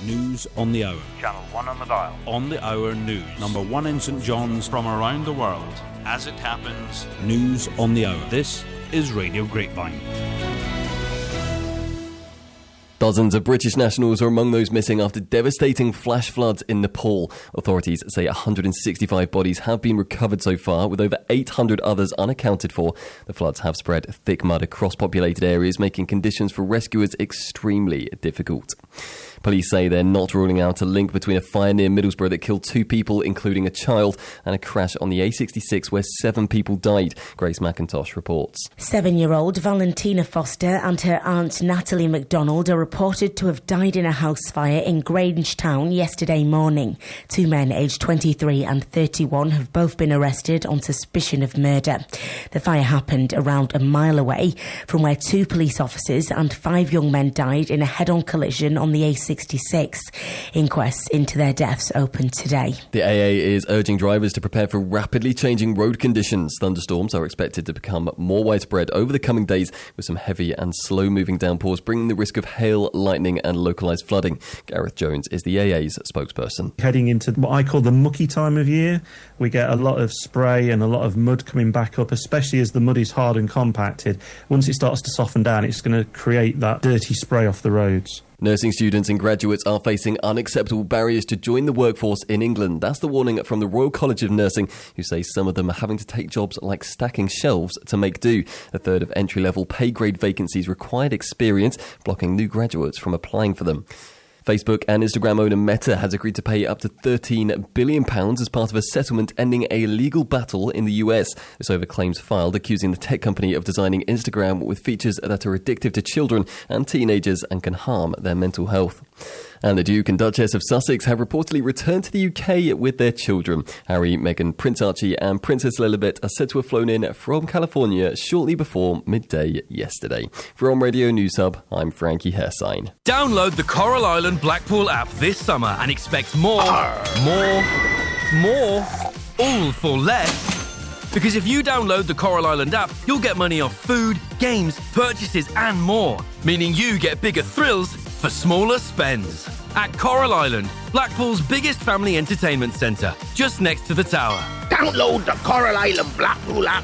News on the hour. Channel 1 on the dial. On the hour news. Number 1 in St John's. From around the world. As it happens. News on the hour. This is Radio Grapevine. Dozens of British nationals are among those missing after devastating flash floods in Nepal. Authorities say 165 bodies have been recovered so far, with over 800 others unaccounted for. The floods have spread thick mud across populated areas, making conditions for rescuers extremely difficult. Police say they're not ruling out a link between a fire near Middlesbrough that killed 2 people, including a child, and a crash on the A66 where 7 people died. Grace McIntosh reports. 7-year-old Valentina Foster and her aunt Natalie MacDonald are reported to have died in a house fire in Grangetown yesterday morning. 2 men aged 23 and 31 have both been arrested on suspicion of murder. The fire happened around a mile away from where 2 police officers and 5 young men died in a head-on collision on the A66. Inquests into their deaths open today. The AA is urging drivers to prepare for rapidly changing road conditions. Thunderstorms are expected to become more widespread over the coming days, with some heavy and slow-moving downpours bringing the risk of hail, lightning and localised flooding. Gareth Jones is the AA's spokesperson. Heading into what I call the mucky time of year, we get a lot of spray and a lot of mud coming back up, especially as the mud is hard and compacted. Once it starts to soften down, it's going to create that dirty spray off the roads. Nursing students and graduates are facing unacceptable barriers to join the workforce in England. That's the warning from the Royal College of Nursing, who say some of them are having to take jobs like stacking shelves to make do. A third of entry-level pay-grade vacancies required experience, blocking new graduates from applying for them. Facebook and Instagram owner Meta has agreed to pay up to £13 billion as part of a settlement ending a legal battle in the US. This over claims filed accusing the tech company of designing Instagram with features that are addictive to children and teenagers and can harm their mental health. And the Duke and Duchess of Sussex have reportedly returned to the UK with their children. Harry, Meghan, Prince Archie and Princess Lilibet are said to have flown in from California shortly before midday yesterday. From Radio News Hub, I'm Frankie Hersign. Download the Coral Island Blackpool app this summer and expect more, all for less. Because if you download the Coral Island app, you'll get money off food, games, purchases and more. Meaning you get bigger thrills for smaller spends. At Coral Island, Blackpool's biggest family entertainment centre, just next to the tower. Download the Coral Island Blackpool app